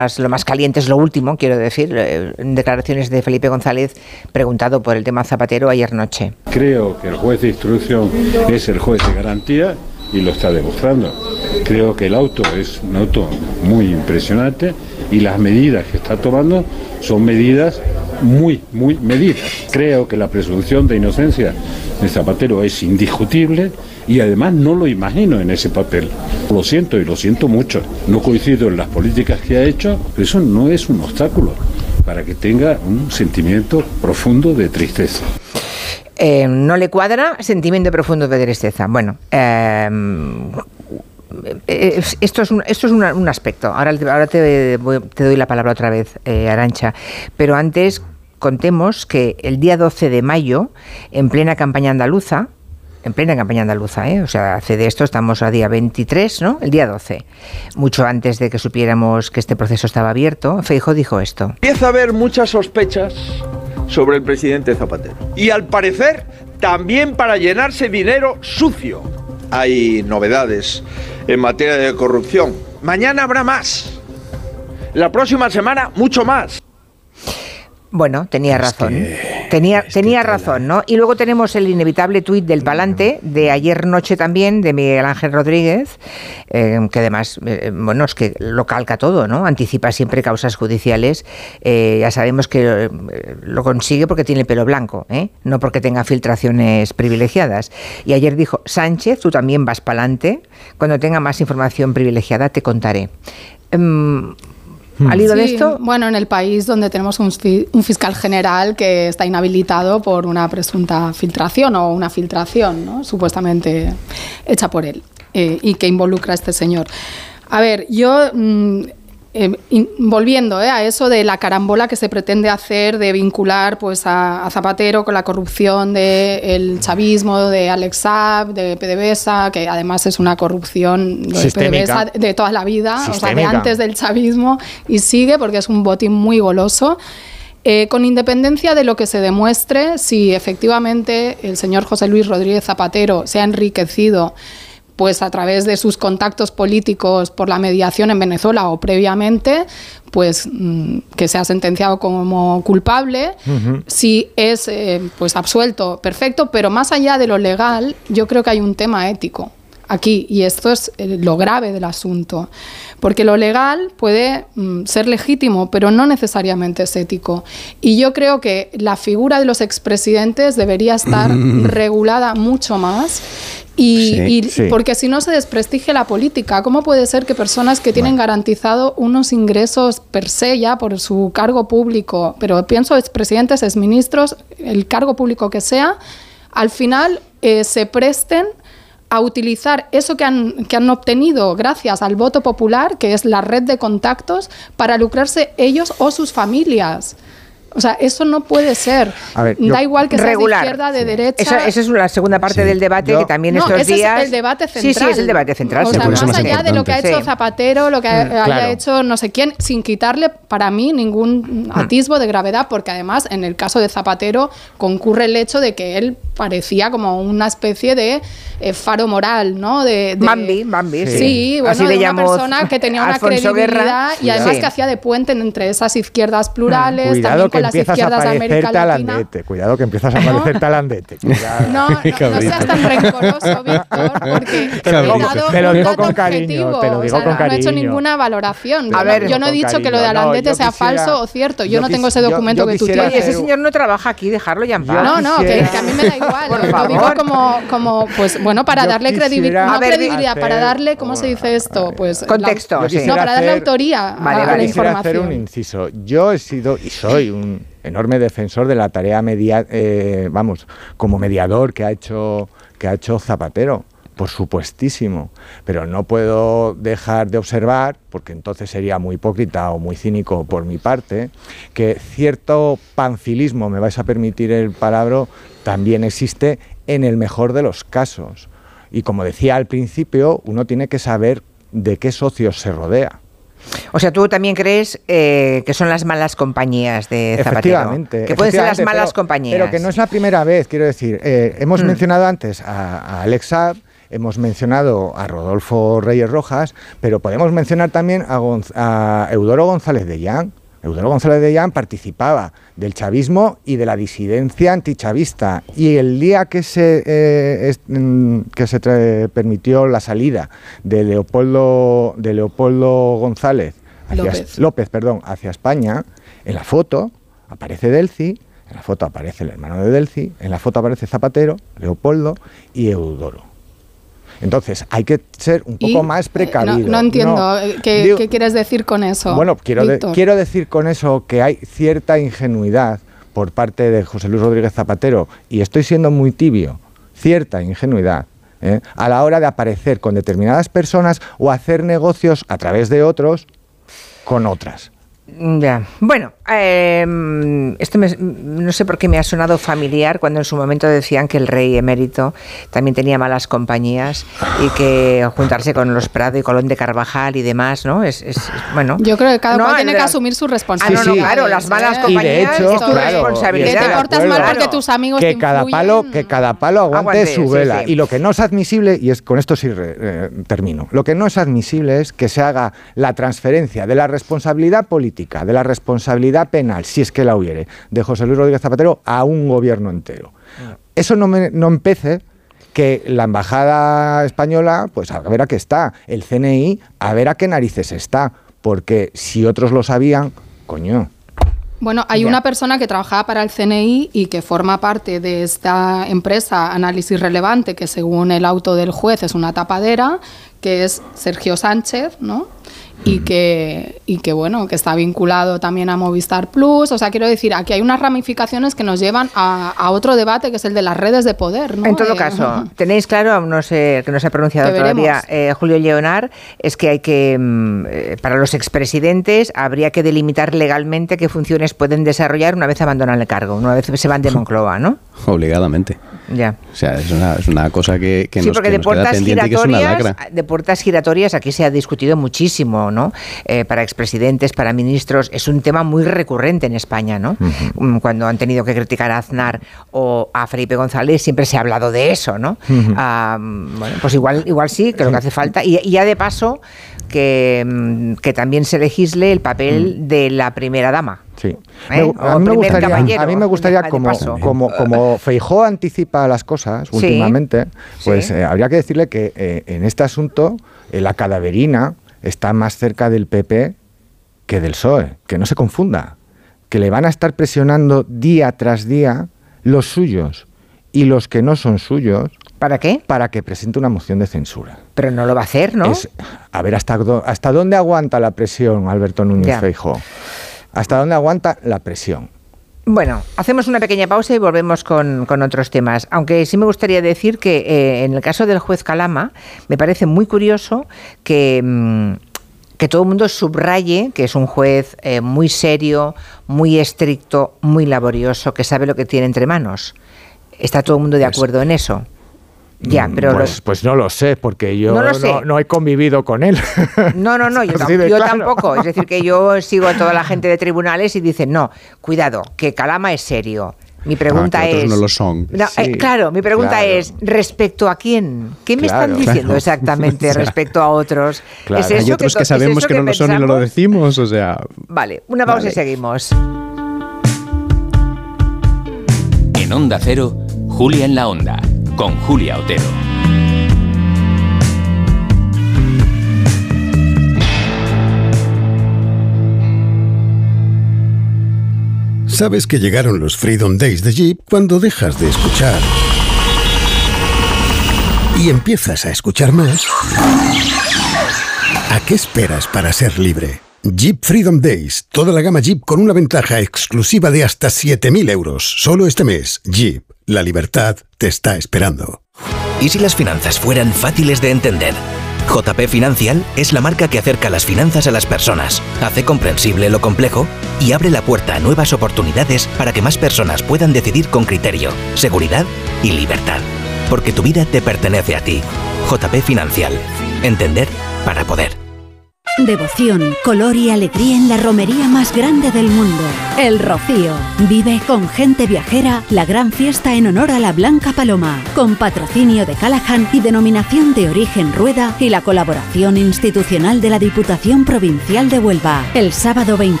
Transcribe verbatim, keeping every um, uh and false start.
Lo más caliente es lo último, quiero decir, en declaraciones de Felipe González, preguntado por el tema Zapatero ayer noche. Creo que el juez de instrucción es el juez de garantía y lo está demostrando. Creo que el auto es un auto muy impresionante y las medidas que está tomando son medidas muy, muy medidas. Creo que la presunción de inocencia de Zapatero es indiscutible y además no lo imagino en ese papel. Lo siento y lo siento mucho. No coincido en las políticas que ha hecho, pero eso no es un obstáculo para que tenga un sentimiento profundo de tristeza. Eh, ¿No le cuadra? Sentimiento profundo de tristeza. Bueno, eh, esto es un, esto es una, un aspecto. Ahora, ahora te, te doy la palabra otra vez, eh, Arantxa. Pero antes contemos que el día doce de mayo, en plena campaña andaluza, en plena campaña andaluza, ¿eh? O sea, hace de esto estamos a día veintitrés, ¿no? El día doce, mucho antes de que supiéramos que este proceso estaba abierto, Feijóo dijo esto. Empieza a haber muchas sospechas sobre el presidente Zapatero. Y al parecer, también para llenarse dinero sucio. Hay novedades en materia de corrupción. Mañana habrá más. La próxima semana, mucho más. Bueno, tenía razón. Es que, tenía es tenía razón, ¿no? Y luego tenemos el inevitable tuit del Palante, de ayer noche también, de Miguel Ángel Rodríguez, eh, que además, eh, bueno, es que lo calca todo, ¿no? Anticipa siempre causas judiciales. Eh, ya sabemos que eh, lo consigue porque tiene el pelo blanco, ¿eh? No porque tenga filtraciones privilegiadas. Y ayer dijo, Sánchez, tú también vas pa'lante. Cuando tenga más información privilegiada te contaré. Um, ¿Al hilo sí, de esto? Bueno, en el país donde tenemos un, fi- un fiscal general que está inhabilitado por una presunta filtración o una filtración, ¿no? Supuestamente hecha por él, eh, y que involucra a este señor. A ver, yo... Mmm, Eh, in, volviendo eh, a eso de la carambola que se pretende hacer de vincular pues a, a Zapatero con la corrupción del chavismo, de Alex Saab, de PDVSA, que además es una corrupción de PDVSA de toda la vida, sistémica. O sea, de antes del chavismo, y sigue porque es un botín muy goloso. Eh, con independencia de lo que se demuestre, si efectivamente el señor José Luis Rodríguez Zapatero se ha enriquecido pues a través de sus contactos políticos por la mediación en Venezuela o previamente, pues mmm, que sea sentenciado como culpable, uh-huh. Si es eh, pues absuelto, perfecto, pero más allá de lo legal, yo creo que hay un tema ético aquí, y esto es lo grave del asunto, porque lo legal puede mm, ser legítimo, pero no necesariamente es ético, y yo creo que la figura de los expresidentes debería estar regulada mucho más. Y, sí, y sí. Porque si no se desprestigia la política, ¿cómo puede ser que personas que tienen bueno. garantizado unos ingresos per se ya por su cargo público, pero pienso expresidentes, exministros, el cargo público que sea, al final eh, se presten a utilizar eso que han, que han obtenido gracias al voto popular, que es la red de contactos, para lucrarse ellos o sus familias? O sea, eso no puede ser. A ver, da igual que sea de izquierda, de sí. derecha. Esa, esa es la segunda parte sí. del debate, yo, que también no, estos ese días... es el debate central. Sí, sí, es el debate central. O sea, más allá importante. de lo que ha hecho sí. Zapatero, lo que mm, haya claro. hecho no sé quién, sin quitarle para mí ningún atisbo de gravedad, porque además en el caso de Zapatero concurre el hecho de que él parecía como una especie de eh, faro moral, ¿no? De, de Bambi, Bambi, sí. Sí, bueno, así de le una persona que tenía una Alfonso credibilidad Guerra, y además sí. que hacía de puente entre esas izquierdas plurales, Cuidado también que con las izquierdas de América talandete, Latina. Cuidado que empiezas a parecer talandete. Cuidado. No, no, no seas tan rencoroso, Víctor, porque te lo digo, he dado te lo digo un dato con cariño, objetivo. te lo digo o sea, con no cariño. he hecho ninguna valoración. A ver, yo no he dicho cariño. que lo de Alandete no, sea quisiera, falso o cierto. Yo, yo no quis, tengo ese documento yo, yo que tú tienes. Oye, ese señor no trabaja aquí, dejarlo ya en paz. No, no, que, que a mí me da igual. Por lo favor. digo como, como, pues bueno, para yo darle credibilidad. No credibilidad, hacer, para darle, ¿cómo se dice esto? Pues contexto. La, sí. No, para darle hacer, autoría vale, a vale, la quisiera información. hacer un inciso. Yo he sido y soy un enorme defensor de la tarea media, eh, vamos, como mediador que ha hecho que ha hecho Zapatero, por supuestísimo, pero no puedo dejar de observar, porque entonces sería muy hipócrita o muy cínico por mi parte, que cierto panfilismo, me vais a permitir el palabra, también existe en el mejor de los casos. Y como decía al principio, uno tiene que saber de qué socios se rodea. O sea, tú también crees eh, que son las malas compañías de Zapatero. Efectivamente. Que pueden ser las malas pero, compañías. Pero que no es la primera vez, quiero decir. Eh, hemos mm. mencionado antes a, a Alex Saab, hemos mencionado a Rodolfo Reyes Rojas, pero podemos mencionar también a, Gonz- a Eudoro González de Llán. Eudoro González de Llán participaba del chavismo y de la disidencia antichavista, y el día que se, eh, es, que se tra- permitió la salida de Leopoldo, de Leopoldo González hacia, López. López perdón, hacia España, en la foto aparece Delcy, en la foto aparece el hermano de Delcy, en la foto aparece Zapatero, Leopoldo y Eudoro. Entonces, hay que ser un poco Y, más eh, precavido. No, no entiendo. No, eh, ¿Qué, digo- qué quieres decir con eso? Bueno, quiero, de- Víctor? quiero decir con eso que hay cierta ingenuidad por parte de José Luis Rodríguez Zapatero, y estoy siendo muy tibio, cierta ingenuidad, ¿eh? a la hora de aparecer con determinadas personas o hacer negocios a través de otros con otras. Ya. Bueno, eh, esto me- no sé por qué me ha sonado familiar cuando en su momento decían que el rey emérito también tenía malas compañías y que juntarse con los Prado y Colón de Carvajal y demás, ¿no? Es, es- es- bueno. Yo creo que cada No, cual el tiene de que las- asumir su Ah, responsabilidad. no, no, claro, las malas Y compañías de hecho, es tu claro, responsabilidad. y estoy Que te de portas mal acuerdo. porque tus amigos que te cada palo influyen. que cada palo aguante, Aguante, su sí, vela. sí. Y lo que no es admisible, y es con esto sí re- eh, termino, lo que no es admisible es que se haga la transferencia de la responsabilidad política, de la responsabilidad penal, si es que la hubiere, de José Luis Rodríguez Zapatero a un gobierno entero. Eso no, me, no empece que la embajada española, pues a ver a qué está, el C N I, a ver a qué narices está, porque si otros lo sabían, coño. Bueno, hay Ya. una persona que trabajaba para el C N I y que forma parte de esta empresa Análisis Relevante, que según el auto del juez es una tapadera, que es Sergio Sánchez, ¿no? Y que, y que, bueno, que está vinculado también a Movistar Plus. O sea, quiero decir, aquí hay unas ramificaciones que nos llevan a, a otro debate, que es el de las redes de poder, ¿no? En todo Eh, caso, tenéis claro, no sé, que no se ha pronunciado Que todavía veremos. eh, Julio Lleonar, es que hay que, mm, eh, para los expresidentes, habría que delimitar legalmente qué funciones pueden desarrollar una vez abandonan el cargo, una vez se van de Moncloa, ¿no? Obligadamente. Ya. O sea, es una, es una cosa que, que Sí, nos, porque que de nos queda puertas pendiente y que es una giratorias, lacra. de puertas giratorias aquí se ha discutido muchísimo, ¿no? Eh, para expresidentes, para ministros, es un tema muy recurrente en España, ¿no? Uh-huh. Cuando han tenido que criticar a Aznar o a Felipe González, siempre se ha hablado de eso, ¿no? Uh-huh. Ah, bueno, pues igual, igual sí, creo que hace falta. Y, y ya de paso, que, que también se legisle el papel uh-huh. de la primera dama. Sí. ¿Eh? Me, a, mí me gustaría, caballero, a mí me gustaría, como, como, como Feijóo anticipa las cosas sí, últimamente, pues sí. eh, habría que decirle que eh, en este asunto eh, la cadaverina está más cerca del P P que del P S O E, que no se confunda, que le van a estar presionando día tras día los suyos y los que no son suyos. ¿Para qué? Para que presente una moción de censura. Pero no lo va a hacer, ¿no? Es, a ver, ¿hasta, hasta dónde aguanta la presión Alberto Núñez ya. Feijóo? ¿Hasta dónde aguanta la presión? Bueno, hacemos una pequeña pausa y volvemos con, con otros temas. Aunque sí me gustaría decir que eh, en el caso del juez Calama me parece muy curioso que, mmm, que todo el mundo subraye que es un juez eh, muy serio, muy estricto, muy laborioso, que sabe lo que tiene entre manos. ¿Está todo el mundo de acuerdo en eso? Ya, pero pues, lo... pues no lo sé, porque yo no, no, no, no he convivido con él. No, no, no, yo, tam yo claro. tampoco. Es decir, que yo sigo a toda la gente de tribunales y dicen, no, cuidado, que Calama es serio. Mi pregunta ah, que es... no lo son. No, sí, eh, claro, mi pregunta claro. es, ¿respecto a quién? ¿Qué me claro, están diciendo claro. exactamente o sea, respecto a otros? Claro. ¿Es eso Hay otros que, que sabemos ¿es eso que, que no lo son y no lo decimos, o sea... Vale, una pausa vale. y seguimos. En Onda Cero, Julia en la Onda, con Julia Otero. Sabes que llegaron los Freedom Days de Jeep cuando dejas de escuchar y empiezas a escuchar más. ¿A qué esperas para ser libre? Jeep Freedom Days, toda la gama Jeep con una ventaja exclusiva de hasta siete mil euros. Solo este mes, Jeep, la libertad te está esperando. ¿Y si las finanzas fueran fáciles de entender? J P Financial es la marca que acerca las finanzas a las personas, hace comprensible lo complejo y abre la puerta a nuevas oportunidades para que más personas puedan decidir con criterio, seguridad y libertad. Porque tu vida te pertenece a ti. J P Financial. Entender para poder. Devoción, color y alegría en la romería más grande del mundo, El Rocío. Vive con gente viajera la gran fiesta en honor a la Blanca Paloma, con patrocinio de Callahan y denominación de origen Rueda y la colaboración institucional de la Diputación Provincial de Huelva. El sábado veinte